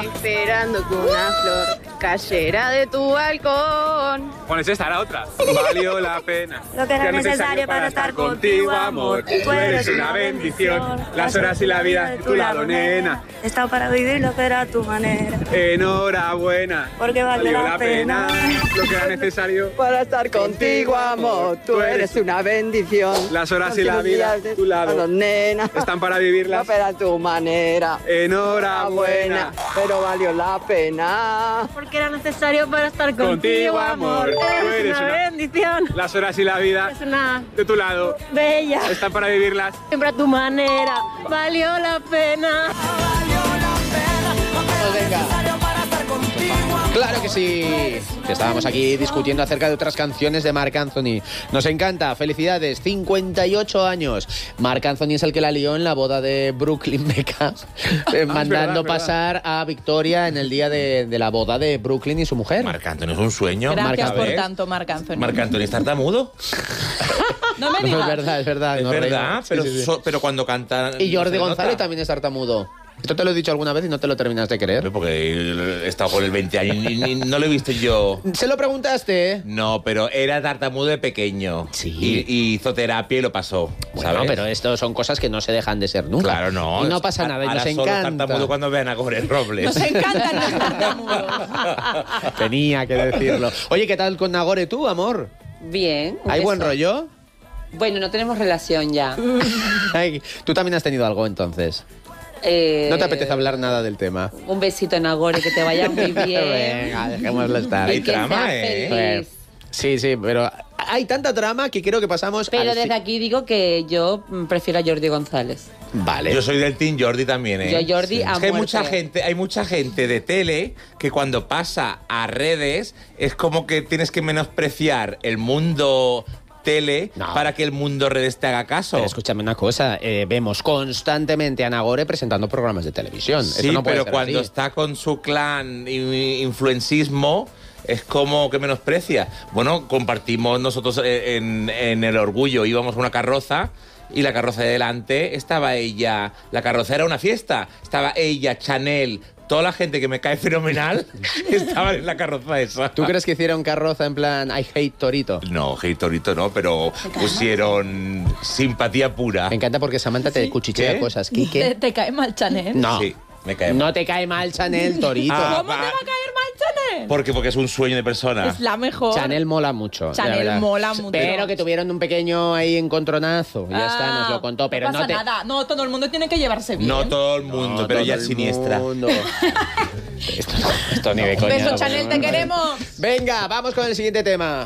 esperando que una flor cayera de tu balcón. Bueno, esa era otra. Valió la pena. Lo que era necesario para estar contigo, amor. Tú eres una bendición. Las horas y la vida de tu lado, nena. He estado para vivirlo, pero a tu manera. Enhorabuena. Porque valió la pena. Lo que era necesario Para estar contigo, amor, tú eres una bendición. Las horas y la vida de tu lado nena. están para vivirlas. Pero a tu manera. Enhorabuena. Pero valió la pena. Porque era necesario para estar Contigo, amor. Tú Eres una bendición. Las horas y la vida Es una de tu lado bella. están para vivirlas. Siempre a tu manera. Valió la pena. Pues venga. Claro que sí. Que estábamos aquí discutiendo acerca de otras canciones de Marc Anthony. Nos encanta. Felicidades. 58 años. Marc Anthony es el que la lió en la boda de Brooklyn Beckham, mandando pasar a Victoria en el día de la boda de Brooklyn y su mujer. Marc Anthony es un sueño. Gracias por tanto, Marc Anthony. Marc Anthony es tartamudo. No me No, digas. es verdad, es verdad. Es no, verdad, sí, pero, sí, sí. pero cuando canta... Y Jordi no se González nota. también es tartamudo. Esto te lo he dicho alguna vez y no te lo terminas de creer. Porque he estado con él 20 años y no lo he visto yo. ¿Se lo preguntaste, eh? No, pero era tartamudo de pequeño. Sí. Y hizo terapia y lo pasó. Bueno, ¿sabes? pero esto son cosas que no se dejan de ser nunca. Claro, no. Y no pasa nada, y Ahora nos solo encanta. tartamudo cuando vean a Gore Robles. Nos encantan los tartamudos. Tenía que decirlo. Oye, ¿qué tal con Nagore tú, amor? Bien. un ¿Hay buen beso. rollo? Bueno, no tenemos relación ya. Ay, tú también has tenido algo, entonces. No te apetece hablar nada del tema. Un besito en Agore, que te vaya muy bien. Venga, dejémoslo estar. Y que seas feliz. Sí, sí, pero hay tanta trama que creo que pasamos Pero al desde aquí digo que yo prefiero a Jordi González. Vale. Yo soy del Team Jordi también, ¿eh? Yo Jordi a Es que hay muerte. mucha gente de tele que cuando pasa a redes es como que tienes que menospreciar el mundo tele para que el mundo redes te haga caso. Pero escúchame una cosa, vemos constantemente a Nagore presentando programas de televisión. Sí, Esto no puede pero ser cuando así. está con su clan influencismo es como que menosprecia. Bueno, compartimos nosotros en el Orgullo, íbamos a una carroza y la carroza de delante estaba ella, la carroza era una fiesta, estaba ella, Chanel, toda la gente que me cae fenomenal estaba en la carroza esa. ¿Tú crees que hicieron carroza en plan I hate Torito? No, hate Torito no, pero pusieron simpatía pura. Me encanta porque Samantha te cuchichea ¿Qué? cosas. ¿Qué? ¿Te cae mal Chanel? No. Sí, me cae mal. No te cae mal Chanel, Torito. Ah, ¿Cómo te va a caer mal Chanel? Porque es un sueño de persona. Es la mejor. Chanel mola mucho. Chanel la verdad. mola mucho. Pero que tuvieron un pequeño ahí encontronazo. Ya está, nos lo contó. Pero no pasa no te... nada. No, todo el mundo tiene que llevarse bien. No todo el mundo, No, pero todo ella el es siniestra. mundo. Esto ni de coña. Beso, no, Chanel, no, te no. queremos. Venga, vamos con el siguiente tema.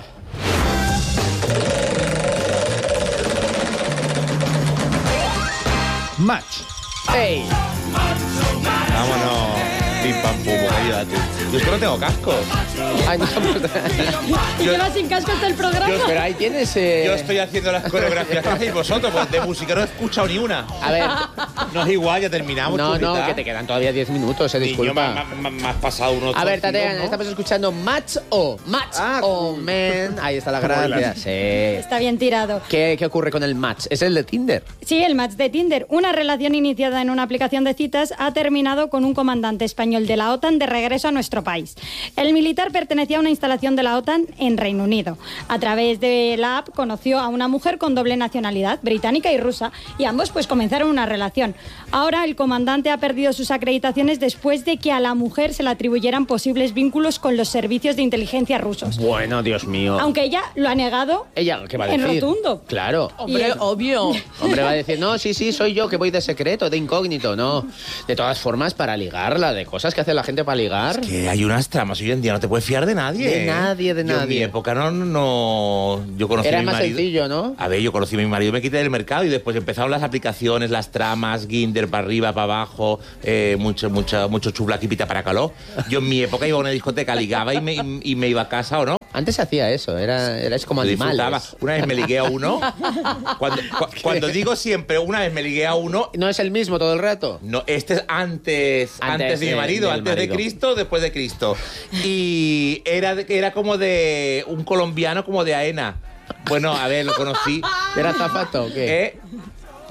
Match. ¡Ey! Vámonos. Pim, pam, pum, ayúdate. Yo es que no tengo cascos. Ay, no, ¿Y llevas sin casco hasta el programa? pero ahí tienes... Yo estoy haciendo las coreografías que hacéis vosotros, pues de música no he escuchado ni una. A ver, No es igual, ya terminamos. no, chulita. que te quedan todavía 10 minutos, Niño, disculpa. me has pasado unos A ver, torcidos, Tatiana, ¿no? estamos escuchando Match O. Match Ah, O, man. Ahí está la gracia. Sí. Está bien tirado. ¿Qué ocurre con el match? ¿Es el de Tinder? Sí, el match de Tinder. Una relación iniciada en una aplicación de citas ha terminado con un comandante español de la OTAN de regreso a nuestro país. El militar pertenecía a una instalación de la OTAN en Reino Unido. A través de la app conoció a una mujer con doble nacionalidad, británica y rusa, y ambos pues comenzaron una relación. Ahora el comandante ha perdido sus acreditaciones después de que a la mujer se le atribuyeran posibles vínculos con los servicios de inteligencia rusos. Bueno, Dios mío. Aunque ella lo ha negado ¿Ella qué va a en decir? rotundo. Claro. Hombre, obvio. Hombre, va a decir, no, sí, soy yo que voy de secreto, de incógnito, no. De todas formas, para ligarla, de cosas que hace la gente para ligar. Que hay unas tramas hoy en día, no te puedes fiar de nadie. De nadie, de Yo en mi nadie. época yo conocí Era a mi más marido. sencillo, ¿no? A ver, yo conocí a mi marido, me quité del mercado y después empezaron las aplicaciones, las tramas, Grindr para arriba, para abajo, mucho chublaquipita para calor. Yo en mi época iba a una discoteca, ligaba y me iba a casa, ¿o no? Antes se hacía eso, era como Lo disfrutaba. animales. Una vez me ligué a uno. Cuando digo siempre, una vez me ligué a uno. ¿No es el mismo todo el rato? No, este es antes de mi marido, del antes de marido. Cristo, después de Cristo. Y era como de un colombiano, como de Aena. Bueno, a ver, lo conocí. ¿Era zapato o qué?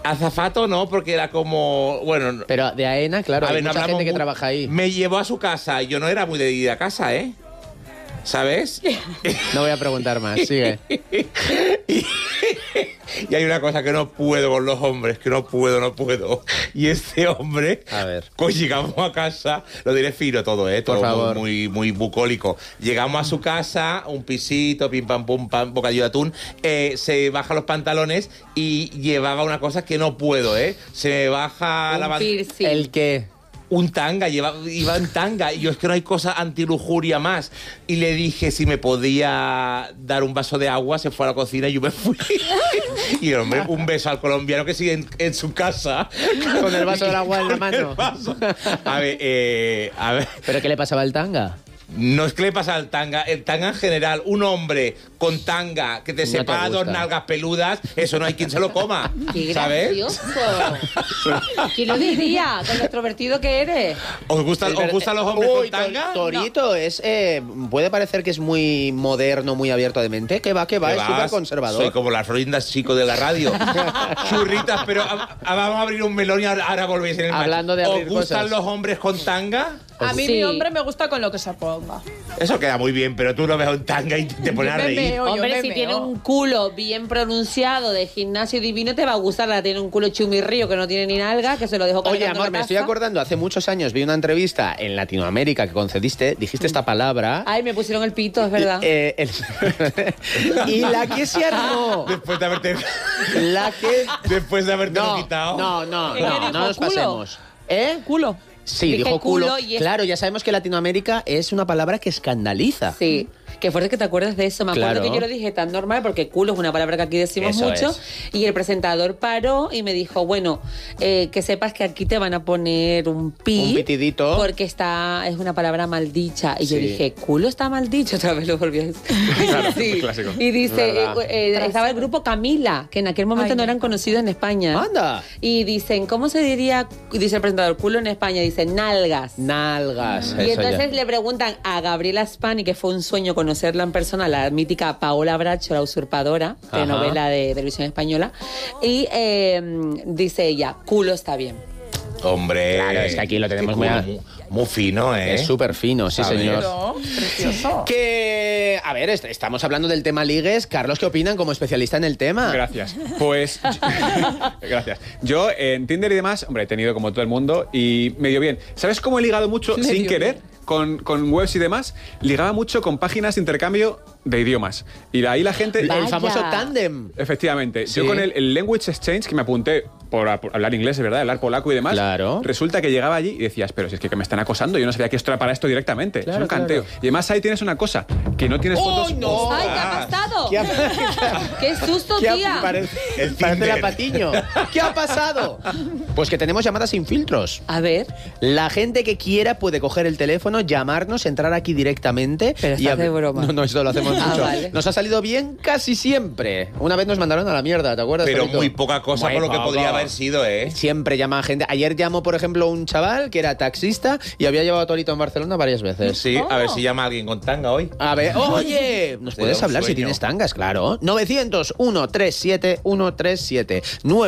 Azafato no, porque era como... Bueno... Pero de AENA, claro, hay mucha gente que trabaja ahí. Me llevó a su casa. Yo no era muy de ir a casa, ¿eh? ¿Sabes? No voy a preguntar más, sigue. Y hay una cosa que no puedo con los hombres, que no puedo. Y este hombre, a ver, pues llegamos a casa, lo diré fino todo, todo por favor. muy bucólico. Llegamos a su casa, un pisito, pim pam pum pam, bocadillo de atún, se baja los pantalones y llevaba una cosa que no puedo, se me baja la piercing. ¿El qué? Un tanga, iba en tanga. Y yo, es que no hay cosa antilujuria más. Y le dije si me podía dar un vaso de agua, se fue a la cocina y yo me fui. Y el hombre, un beso al colombiano que sigue en su casa. Con el vaso del agua en la mano. A ver. ¿Pero qué le pasaba al tanga? No es que le pasa al tanga. El tanga en general, un hombre con tanga que te separa dos nalgas peludas, eso no hay quien se lo coma. ¡Qué ¿sabes? gracioso! ¿Quién lo diría? Con lo extrovertido que eres. ¿Os gustan los hombres con tanga? Torito no. Es puede parecer que es muy moderno, muy abierto de mente. Que va, es súper conservador. Soy como las Florindas chico de la radio. Churritas, pero vamos a abrir un melón y ahora volvéis en el Hablando de abrir ¿Os gustan cosas. los hombres con tanga? A mí Sí. mi hombre me gusta con lo que se ponga. Eso queda muy bien, pero tú lo ves en tanga y te pones a Yo me reír. meo, yo Hombre, me si meo. tiene un culo bien pronunciado de gimnasio divino, te va a gustar. La tiene un culo chumirrío que no tiene ni nalga, que se lo dejo Oye, cargando amor, en la me estoy taza. acordando, hace muchos años vi una entrevista en Latinoamérica que concediste, dijiste esta palabra. Ay, me pusieron el pito, es verdad. Y la que se armó. Después de haberte No, quitado. no ¿Qué dijo, nos culo? pasemos. Culo. Sí, Dije dijo culo. culo y es- Claro, ya sabemos que Latinoamérica es una palabra que escandaliza. Sí. Qué fuerte que te acuerdas de eso. Me acuerdo Claro. que yo lo dije tan normal porque culo es una palabra que aquí decimos Eso mucho. es. Y el presentador paró y me dijo, bueno, que sepas que aquí te van a poner un pi. Un pitidito. Porque es una palabra maldicha. Y yo Sí. dije, culo está maldicho. Otra vez lo volví a decir. Claro, Sí. clásico. Y dice, Verdad. estaba el grupo Camila, que en aquel momento Ay, no eran conocidos en España. Anda. Y dicen, ¿cómo se diría? Dice el presentador, culo en España. Dice, nalgas. Nalgas. Y eso ya. entonces le preguntan a Gabriela Spani, que fue un sueño conocerla en persona, la mítica Paola Bracho, la usurpadora, Ajá. telenovela de televisión española, y dice ella, culo está bien. Hombre. Claro, es que aquí lo tenemos muy fino, ¿eh? Es súper fino, sí, ¿Sabes? señor. Pero, precioso. Que, a ver, estamos hablando del tema ligues. Carlos, ¿qué opinan como especialista en el tema? Gracias. Pues, gracias. Yo en Tinder y demás, hombre, he tenido como todo el mundo y medio bien. ¿Sabes cómo he ligado mucho Medio sin querer? bien. Con webs y demás, ligaba mucho con páginas de intercambio de idiomas. Y ahí la gente... Vaya. El famoso tándem. Efectivamente. Sí. Yo con el Language Exchange, que me apunté por hablar inglés, es verdad, hablar polaco y demás, Claro. resulta que llegaba allí y decías, pero si es que me están acosando, yo no sabía que esto era para esto directamente. Claro, es un canteo. claro. Y además ahí tienes una cosa, que no tienes fotos... no! ¡Ay, qué ha pasado! ¿Qué ha, ¡Qué susto, ¿Qué ha- tía! parece El parece Tinder. la Patiño. ¿Qué ha pasado? Pues que tenemos llamadas sin filtros. A ver, La gente que quiera puede coger el teléfono, llamarnos, entrar aquí directamente. Pero estás de broma. No, esto lo hacemos Ah, mucho. vale. Nos ha salido bien casi siempre. Una vez nos mandaron a la mierda, ¿te acuerdas? Pero Torito? muy poca cosa Muy por lo que poco. podría haber sido, ¿eh? Siempre llama gente. Ayer llamó, por ejemplo, un chaval que era taxista y había llevado a Torito en Barcelona varias veces. Sí, a ver si llama a alguien con tanga hoy. A ver, oye, nos Sería puedes un hablar si sueño. tienes tangas, claro. 900-137-137.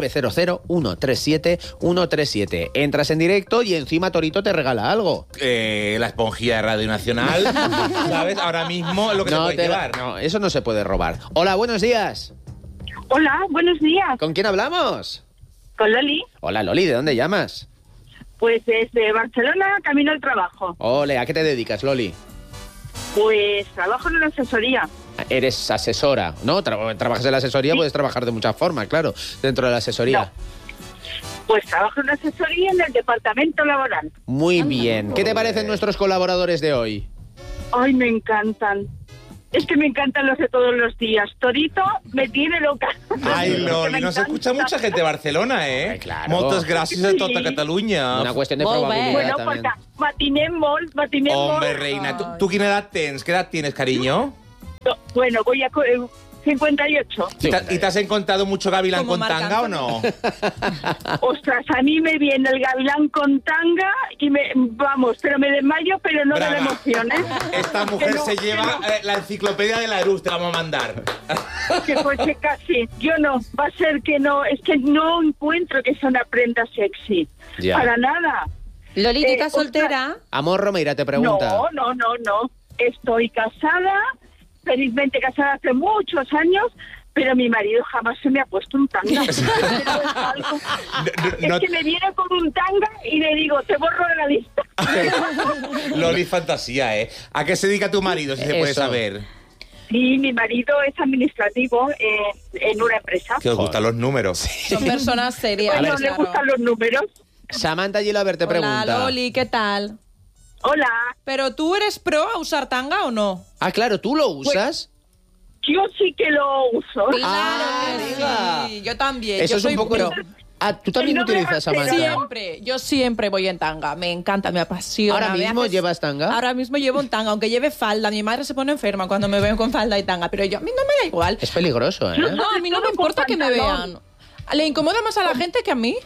900-137-137. Entras en directo y encima Torito te regala algo. La esponjilla de Radio Nacional, ¿sabes? Ahora mismo es lo que se puede llevar. no, eso no se puede robar. Hola, buenos días. Hola, buenos días. ¿Con quién hablamos? Con Loli. Hola, Loli, ¿de dónde llamas? Pues desde Barcelona, camino al trabajo. Ole, ¿a qué te dedicas, Loli? Pues trabajo en una asesoría. Eres asesora, ¿no? Trabajas en la asesoría, Sí. puedes trabajar de muchas formas, claro, dentro de la asesoría. Pues trabajo en una asesoría en el departamento laboral. Muy bien. ¿Qué te parecen nuestros colaboradores de hoy? Ay, me encantan. Es que me encantan los de todos los días. Torito me tiene loca. Ay, Loli, Me nos encanta. escucha mucha gente de Barcelona, ¿eh? Ay, claro. Muchas gracias a Sí. tota Catalunya. Una cuestión de Molt bé. probabilidad Bueno, también. pues matiné molt. Hombre, reina, ¿tú qué edad tienes? ¿Qué edad tienes, cariño? Bueno, 58. ¿Y te has encontrado mucho gavilán Como con Marc tanga o Anthony. no? Ostras, a mí me viene el gavilán con tanga y pero me desmayo, pero no de la Brava. emoción, ¿eh? Esta mujer Que no, se que lleva no. la enciclopedia de la Erus, te la vamos a mandar. Que pues que casi, yo no, va a ser que no, es que no encuentro que sea una prenda sexy, Ya. para nada. Loli, ¿tú estás ostras, soltera? Amor Romeira te pregunta. No, estoy casada, felizmente casada hace muchos años, pero mi marido jamás se me ha puesto un tanga. Es que me viene con un tanga y le digo, te borro de la lista. Loli, fantasía, ¿eh? ¿A qué se dedica tu marido, si se puede Eso. saber? Sí, mi marido es administrativo en una empresa. Que os gustan los números. Son personas serias. Bueno, le claro. gustan los números. Samantha Gilaber te pregunta. Hola, Loli, ¿qué tal? Hola, ¿Pero tú eres pro a usar tanga o no? Ah, claro, ¿tú lo usas? yo sí que lo uso. amiga. Sí, yo también. Eso yo es soy un poco... pro. Ah, ¿tú también El doble utilizas, rasero. Samantha? Yo siempre voy en tanga. Me encanta, me apasiona. ¿Ahora me mismo haces- llevas tanga? Ahora mismo llevo un tanga, aunque lleve falda. Mi madre se pone enferma cuando me ven con falda y tanga, pero yo, a mí no me da igual. Es peligroso, ¿eh? No, a mí no me importa que me vean. ¿Le incomoda más a la gente que a mí?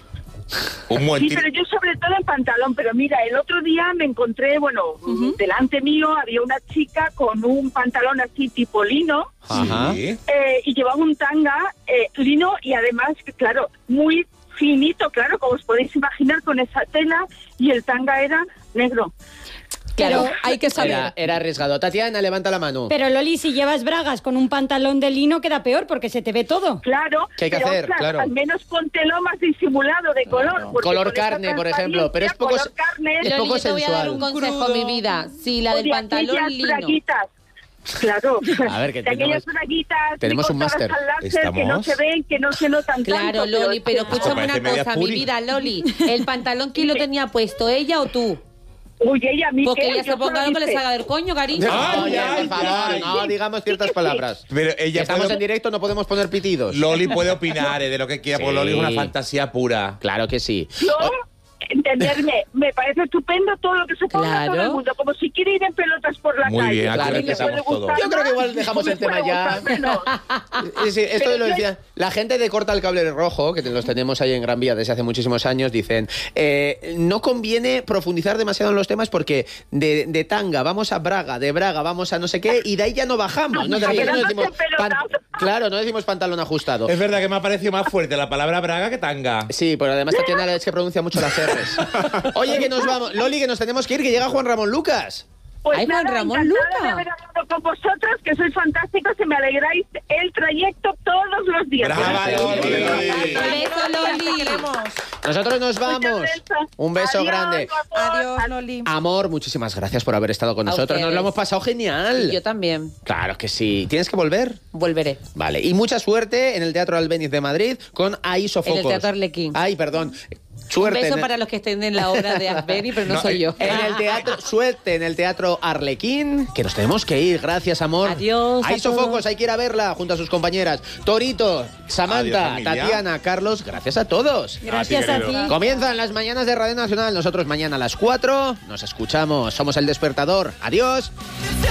Un buen Sí, tiro. pero yo sobre todo en pantalón. Pero mira, el otro día me encontré, delante mío había una chica con un pantalón así tipo lino Ajá. Sí. y llevaba un tanga lino y además, claro, muy finito, claro, como os podéis imaginar, con esa tela, y el tanga era negro. Claro, hay que saber. Era arriesgado. Tatiana, levanta la mano. Pero Loli, si llevas bragas con un pantalón de lino queda peor porque se te ve todo. Claro, ¿Qué hay que pero, hacer? ostras, Claro. al menos póntelo más disimulado de color. porque Color con esa carne, por ejemplo, pero es poco- transparencia, color carne, es Loli, poco yo te voy a dar sensual. un consejo, Crudo. mi vida. Si la o del de pantalón aquellas lino. braguitas. Claro, A ver, que de aquellas tenemos- braguitas tenemos un cortadas máster. al láser que no ¿Estamos? se ven, que no se notan Claro, tanto. Loli, pero es que- escúchame parece una media cosa, mi puri. vida, Loli. ¿El pantalón quién lo tenía puesto, ella o tú? Uy, ella a mí Porque qué, ella yo se ponga solo algo que le hice. salga del coño, cariño. Ay, Oye, ay, por favor, ay. no digamos ciertas palabras. Pero ella Estamos puede- en directo, no podemos poner pitidos. Loli puede opinar de lo que quiera, porque Sí. Loli es una fantasía pura. Claro que sí. Yo, entenderme, me parece estupendo todo lo que se ponga Claro. todo el mundo, como si quiere ir en pelotas por la Muy calle. bien, aquí A mí me respetamos puede todo. gustar Yo creo que igual más, dejamos me el tema puede ya. gustar menos. Sí, esto Pero lo yo- decía. La gente de Corta el Cable Rojo, que los tenemos ahí en Gran Vía desde hace muchísimos años, dicen, no conviene profundizar demasiado en los temas porque de tanga vamos a braga, de braga vamos a no sé qué, y de ahí ya no bajamos. ¿No? De repente no decimos claro, no decimos pantalón ajustado. Es verdad que me ha parecido más fuerte la palabra braga que tanga. Sí, pero además Tatiana es que pronuncia mucho las R's. Oye, que nos vamos. Loli, que nos tenemos que ir, que llega Juan Ramón Lucas. Pues Ay, Juan nada, Ramón encantada Luca. de haber hablado con vosotros, que sois fantásticos y me alegráis el trayecto todos los días. ¡Brava, Loli! Beso, Loli. Nosotros nos Muchas vamos. besos. Un beso Adiós, grande. guapos. Adiós, Loli. Amor, muchísimas gracias por haber estado con A nosotros. Nos ustedes. lo hemos pasado genial. Y yo también. Claro que sí. ¿Tienes que volver? Volveré. Vale. Y mucha suerte en el Teatro Albéniz de Madrid con Ahí Sofocos. En el Teatro Arlequín. Ay, perdón. Un Suerte. beso en el- para los que estén en la obra de Asbeni, pero no soy yo. En el teatro, suerte en el Teatro Arlequín, que nos tenemos que ir. Gracias, amor. Adiós Ahí a todos. Sofocos, hay que ir a verla junto a sus compañeras. Torito, Samantha, Adiós, familia. Tatiana, Carlos, gracias a todos. Gracias a ti. Comienzan las mañanas de Radio Nacional. Nosotros mañana a las 4. Nos escuchamos. Somos El Despertador. Adiós.